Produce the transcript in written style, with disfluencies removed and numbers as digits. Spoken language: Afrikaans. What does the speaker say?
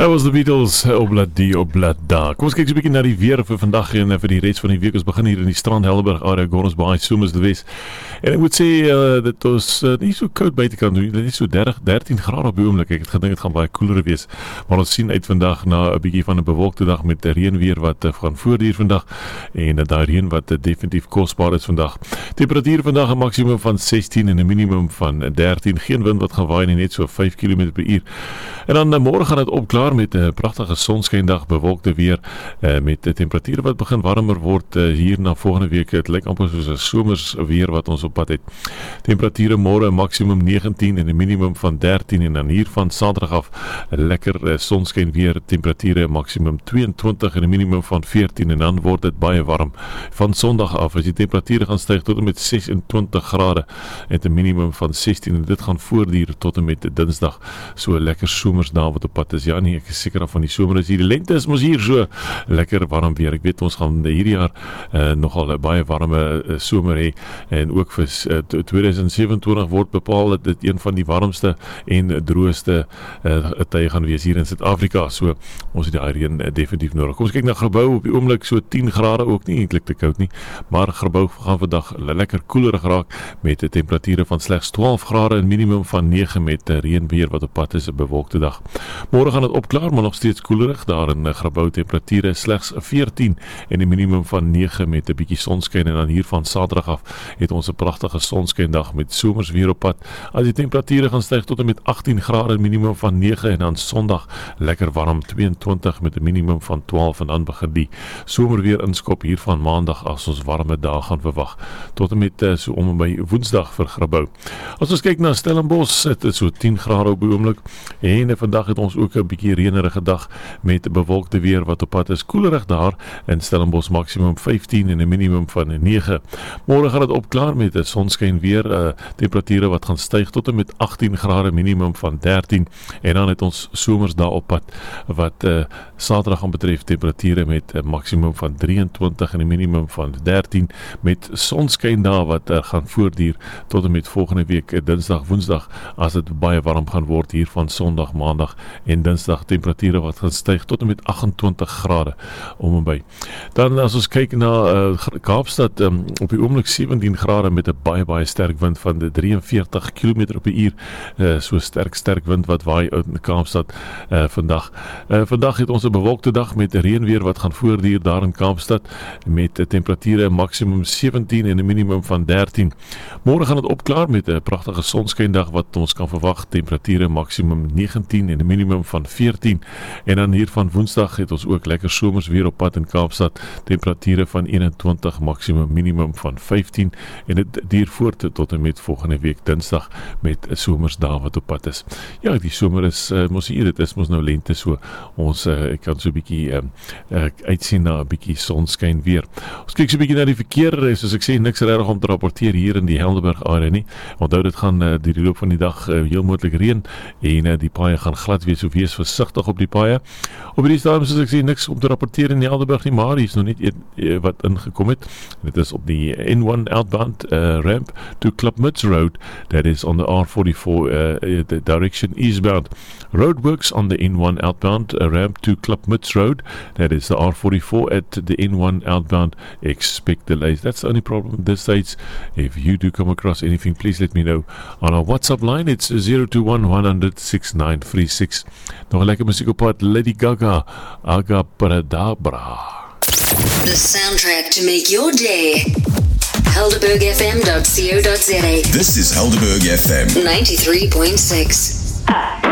Dat was de Beatles, Obladi Oblada. Kom ons kyk so 'n bietjie na die weer vir vandag en vir die res van die week. Ons begin hier in die Strand, Helderberg area, Gordons Bay, Somers de Wes. En ek moet sê, dit was nie so koud buitekant, dit is so 13 grade op die oomblik. Ek het gedink het gaan baie koeler wees, maar ons sien uit vandag na 'n bietjie van 'n bewolkte dag met reënweer wat gaan voortduur vandag en daai reën wat definitief kosbaar is vandag. Temperatuur vandag 'n maksimum van 16 en 'n minimum van 13. Geen wind wat gaan waai nie, net so 5 km/h. En dan môre gaan dit opklaar met 'n pragtige sonskyndag, bewolkte weer met 'n temperatuur wat begin warmer word hier na volgende week. Dit lyk amper soos 'n somers weer wat ons op pad het. Temperature môre maksimum 19 en 'n minimum van 13 en dan hier van Saterdag af 'n lekker sonskyn weer, temperature maksimum 22 en 'n minimum van 14 en dan word dit baie warm. Van Sondag af as die temperature gaan styg tot en met 26 grade en 'n minimum van 16 en dit gaan voortduur tot en met Dinsdag. So 'n lekker somersdag wat op pad is. Ja nee, ek is seker van die somer is hier. Die lente is mos hier so lekker warm weer. Ek weet ons gaan hierdie jaar nogal 'n baie warme somer hê en ook vir 2027 word bepaal dat dit een van die warmste en droogste tye gaan wees hier in Suid-Afrika. So ons het die reën definitief nodig. Kom ons kyk na Grabouw op die oomblik so 10 grade, ook nie eintlik te koud nie, maar Grabouw gaan vandag lekker koeler raak met 'n temperature van slegs 12 grade en minimum van 9 met reënweer wat op pad is, 'n bewolkte dag. Môre gaan dit opklaar, maar nog steeds koelerig daar in Grabouw, temperature slegs 14 en 'n minimum van 9 met 'n bietjie sonskyn en dan hier van Saterdag af het ons 'n pragtige sonskyndag met somers weer op pad. As die temperature gaan styg tot en met 18 grade, minimum van 9 en dan Sondag lekker warm 22 met 'n minimum van 12 en dan begin die somer weer inskop hier van Maandag as ons warme dae gaan verwag tot en met so om en by Woensdag vir Grabouw. As ons kyk na Stellenbosch, dit is so 10 grade op die oomblik en vandag het ons ook 'n bietjie reënerige dag met bewolkte weer wat op pad is, koelerig daar in Stellenbosch maksimum 15 en 'n minimum van 9. Môre gaan dit opklaar met 'n sonskyn weer, temperature wat gaan styg tot en met 18 grade, minimum van 13 en dan het ons somersdae op pad wat Saterdag gaan betref, temperature met 'n maksimum van 23 en 'n minimum van 13 met sonskyn daar wat gaan voortduur tot en met volgende week Dinsdag, Woensdag as dit baie warm gaan word hier van Sondag, Maandag en Dinsdag, temperature wat gaan styg tot en met 28 grade om en by. Dan as ons kyk na Kaapstad, op die oomblik 17 grade met 'n baie sterk wind van 43 km/h, so sterk wind wat waai uit in Kaapstad vandag. Vandag het ons 'n bewolkte dag met reënweer wat gaan voortduur daar in Kaapstad met 'n temperature maksimum 17 en 'n minimum van 13. Môre gaan dit opklaar met 'n pragtige sonskyndag wat ons kan verwag, temperature maksimum 19 en 'n minimum van 14 en dan hier van Woensdag het ons ook lekker somers weer op pad in Kaapstad, temperature van 21, maksimum minimum van 15 en dit duur voort tot en met volgende week Dinsdag met 'n somersdag wat op pad is. Ja, die somer is mos hier, dit is mos nou lente, so ons kan so 'n bietjie uitsien na 'n bietjie sonskyn weer. Ons kyk so 'n bietjie na die verkeer, soos ek sê, niks regtig om te rapporteer hier in die Helderberg area nie. Onthou dit gaan die loop van die dag heel moontlik reën en die paaie gaan glad wees, so wees versigtig op die paaie. Op hierdie stadium, soos ek sê, niks om te rapporteer in die Helderberg nie, maar hier is nog net wat ingekom het. Dit is op die N1 outbound ramp to Klapmuts Road, that is on the R44 the direction eastbound. Roadworks on the N1 outbound ramp to Klapmuts Road, that is the R44 at the N1 outbound. Expect delays. That's the only problem at this stage. If you do come across anything, please let me know on our WhatsApp line. It's 021-100-6936. Nog 'n lekker musiek op pad, Lady Gaga, Agapadabra. The soundtrack to make your day. HelderbergFM.co.za. This is Helderberg FM 93.6.